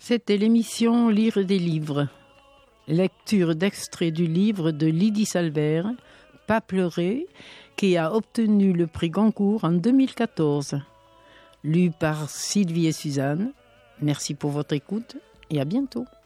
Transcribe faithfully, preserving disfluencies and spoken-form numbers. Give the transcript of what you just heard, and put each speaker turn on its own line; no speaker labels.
C'était l'émission Lire des livres. Lecture d'extraits du livre de Lydie Salbert, Pas pleurer, qui a obtenu le prix Goncourt en deux mille quatorze. Lu par Sylvie et Suzanne. Merci pour votre écoute et à bientôt.